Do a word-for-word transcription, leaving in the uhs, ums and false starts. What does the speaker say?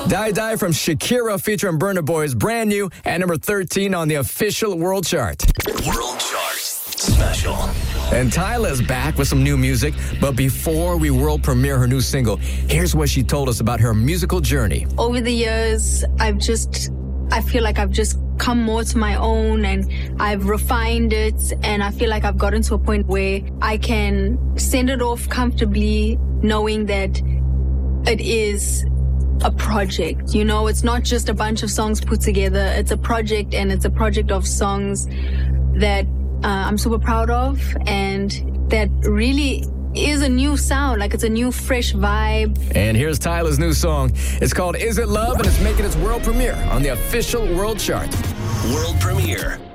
Die Die from Shakira featuring Burna Boy is brand new at number thirteen on the official world chart. World Chart Special. And Tyla's back with some new music, but before we world premiere her new single, here's what she told us about her musical journey. Over the years, I've just, I feel like I've just come more to my own and I've refined it, and I feel like I've gotten to a point where I can send it off comfortably knowing that it is a project. You know, it's not just a bunch of songs put together. It's a project, and it's a project of songs that uh, I'm super proud of, and that really is a new sound. Like, it's a new, fresh vibe. And here's Tyla's new song. It's called Is It Love, and it's making its world premiere on the official world chart. World premiere.